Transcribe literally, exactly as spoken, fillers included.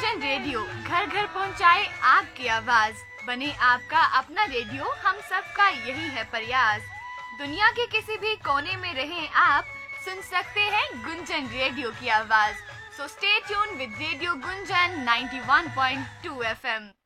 Gunjan radio घर घर पहुंचाए आपकी आवाज। बने आपका अपना रेडियो, हम सबका यही है प्रयास। दुनिया के किसी भी कोने में रहें आप, सुन सकते हैं गुंजन रेडियो की आवाज। So stay tune with radio Gunjan ninety one point two F M.